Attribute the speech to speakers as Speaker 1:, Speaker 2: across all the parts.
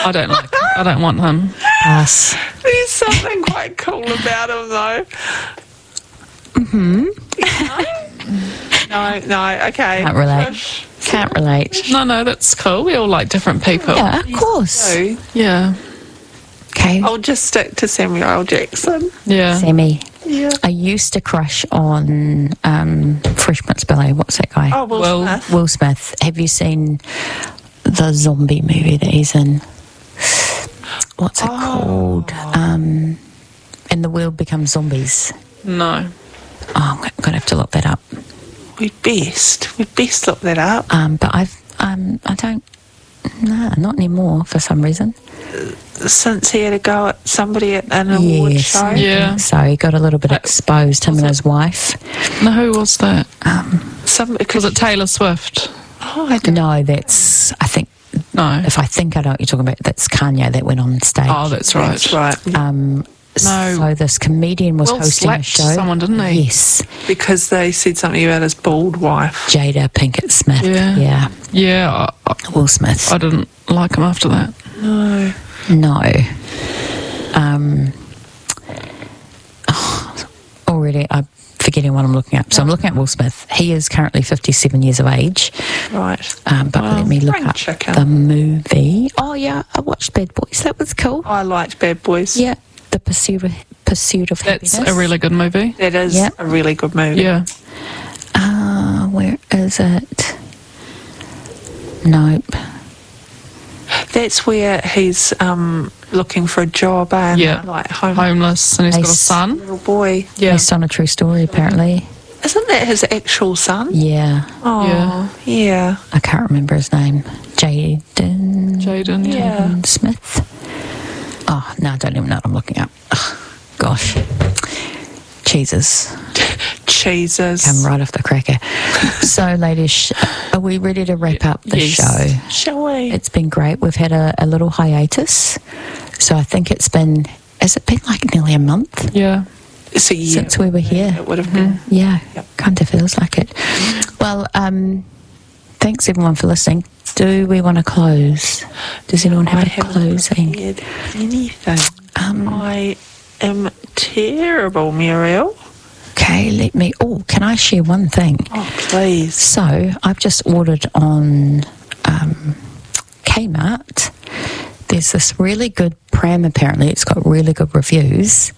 Speaker 1: I don't want him.
Speaker 2: Pass.
Speaker 3: There's something quite cool about him, though. No, okay.
Speaker 2: Can't relate.
Speaker 3: Trish.
Speaker 2: Can't relate.
Speaker 1: No, that's cool. We all like different people.
Speaker 2: Yeah, of course.
Speaker 3: So,
Speaker 1: Yeah.
Speaker 2: Okay.
Speaker 3: I'll just stick to Samuel L. Jackson.
Speaker 1: Yeah.
Speaker 2: Sammy.
Speaker 3: Yeah.
Speaker 2: I used to crush on Fresh Prince Ballet. What's that guy?
Speaker 3: Oh, Will Smith.
Speaker 2: Will Smith. Have you seen the zombie movie that he's in? What's it called? And the world becomes zombies.
Speaker 1: No.
Speaker 2: Oh, I'm going to have to look that up.
Speaker 3: We'd best look that up.
Speaker 2: But I don't. No, not anymore for some reason.
Speaker 3: Since he had a go at somebody at an award
Speaker 2: Yes.
Speaker 3: show.
Speaker 1: Yeah.
Speaker 2: So he got a little bit exposed, him and his wife.
Speaker 1: No, who was that?
Speaker 3: Was
Speaker 1: Was it Taylor Swift?
Speaker 3: Oh, I don't
Speaker 2: No, that's, I think,
Speaker 1: No.
Speaker 2: if I think I know what you're talking about, that's Kanye that went on stage.
Speaker 1: Oh, that's right.
Speaker 3: That's right.
Speaker 1: No.
Speaker 2: So this comedian was
Speaker 1: Will
Speaker 2: hosting a
Speaker 1: slapped
Speaker 2: show.
Speaker 1: someone, didn't he?
Speaker 2: Yes.
Speaker 3: Because they said something about his bald wife.
Speaker 2: Jada Pinkett Smith.
Speaker 1: Yeah. Yeah,
Speaker 2: Will Smith.
Speaker 1: I didn't like him after that.
Speaker 3: No.
Speaker 2: No. Already, I'm forgetting what I'm looking up. So I'm looking at Will Smith. He is currently 57 years of age.
Speaker 3: Right.
Speaker 2: But let me look
Speaker 3: Spring
Speaker 2: up
Speaker 3: chicken.
Speaker 2: the movie. Oh, yeah, I watched Bad Boys. That was cool.
Speaker 3: I liked Bad Boys.
Speaker 2: Yeah, The Pursuit of
Speaker 1: That's
Speaker 2: Happiness.
Speaker 1: a really good movie.
Speaker 3: That is
Speaker 2: Yep.
Speaker 3: a really good movie.
Speaker 1: Yeah.
Speaker 2: Where is it? Nope.
Speaker 3: That's where he's looking for a job and
Speaker 1: Yeah.
Speaker 3: like
Speaker 1: Homeless, and he's got a
Speaker 2: Nice.
Speaker 1: son.
Speaker 3: little boy.
Speaker 1: Yeah.
Speaker 2: Based on a true story, apparently.
Speaker 3: Isn't that his actual son?
Speaker 2: Yeah,
Speaker 3: Oh, yeah.
Speaker 2: I can't remember his name. Jaden
Speaker 1: Jaden.
Speaker 2: Smith. Oh, no, I don't even know what I'm looking up. Ugh, gosh. Jesus.
Speaker 3: Jesus.
Speaker 2: Come right off the cracker. So, ladies, are we ready to wrap up the
Speaker 1: Yes.
Speaker 2: show?
Speaker 3: Shall we?
Speaker 2: It's been great. We've had a little hiatus. So I think has it been like nearly a month
Speaker 1: Yeah.
Speaker 3: It's a year.
Speaker 2: since we were here?
Speaker 3: It would have been.
Speaker 2: Yeah,
Speaker 3: Yep.
Speaker 2: kind of feels like it. Well, thanks everyone for listening. Do we want to close? Does anyone have a
Speaker 3: haven't
Speaker 2: closing?
Speaker 3: prepared anything. I am terrible, Muriel.
Speaker 2: Okay, can I share one thing?
Speaker 3: Oh, please.
Speaker 2: So, I've just ordered on Kmart. There's this really good pram, apparently. It's got really good reviews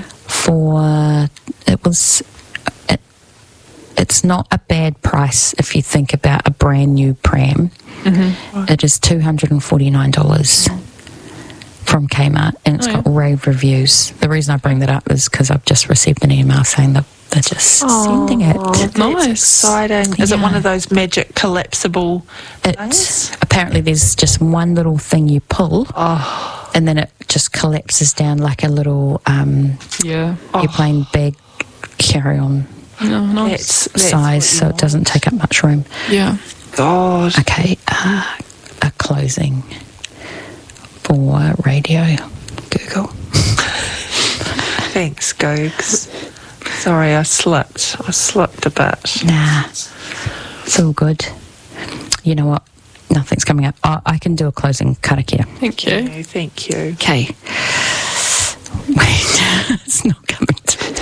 Speaker 2: it's not a bad price if you think about a brand new pram. It is $249 from Kmart, and it's got rave reviews. The reason I bring that up is because I've just received an email saying that they're just sending it.
Speaker 3: That's
Speaker 1: Nice.
Speaker 3: exciting. Is it one of those magic collapsible things?
Speaker 2: Apparently there's just one little thing you pull, and then it just collapses down like a little
Speaker 1: Yeah.
Speaker 2: airplane bag carry-on
Speaker 1: No, nice.
Speaker 3: That's
Speaker 2: size,
Speaker 3: what
Speaker 2: so
Speaker 3: you
Speaker 2: it doesn't take up much room.
Speaker 1: Yeah.
Speaker 3: God.
Speaker 2: Okay, a closing for radio. Google.
Speaker 3: Thanks, Googs. Sorry, I slipped. I slipped a bit.
Speaker 2: Nah, it's all good. You know what? Nothing's coming up. I can do a closing karakia.
Speaker 1: Thank you.
Speaker 3: No, thank you.
Speaker 2: Okay. Wait, it's not coming to me.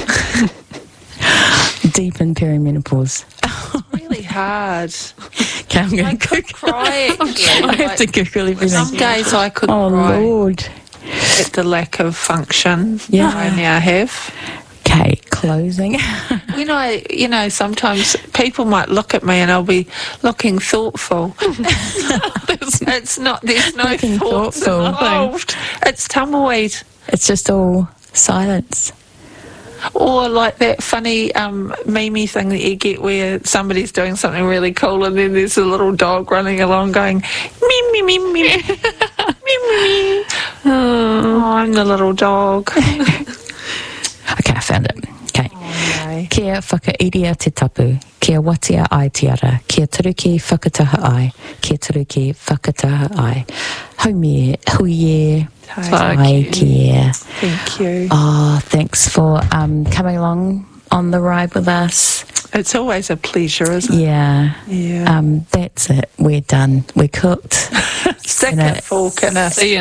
Speaker 2: Deep in perimenopause.
Speaker 3: Really hard.
Speaker 2: Okay, I'm going
Speaker 3: I
Speaker 2: to
Speaker 3: could cry. Actually.
Speaker 2: I have to Google everything.
Speaker 3: Some days I could
Speaker 2: Oh,
Speaker 3: cry
Speaker 2: Lord.
Speaker 3: at the lack of function
Speaker 2: Yeah.
Speaker 3: I now have.
Speaker 2: Okay, closing.
Speaker 3: Sometimes people might look at me and I'll be looking thoughtful. It's not, there's no
Speaker 2: Looking
Speaker 3: thoughts
Speaker 2: thoughtful.
Speaker 3: involved. It's tumbleweed.
Speaker 2: It's just all silence.
Speaker 3: Or like that funny meme thing that you get where somebody's doing something really cool and then there's a little dog running along going, me, me, me, me, me, me, me. Oh, I'm the little dog.
Speaker 2: Okay, I found it. Okay.
Speaker 3: Okay.
Speaker 2: Kia whakairia te tapu, kia watia ai te ara, kia taruki whakataha ai, kia taruki whakataha ai. Haumie, huie, tai kia.
Speaker 3: Thank you.
Speaker 2: Oh, thanks for coming along on the ride with us.
Speaker 3: It's always a pleasure, isn't it?
Speaker 2: Yeah.
Speaker 3: Yeah.
Speaker 2: That's it. We're done. We're cooked.
Speaker 3: Stick a fork in it.
Speaker 1: See you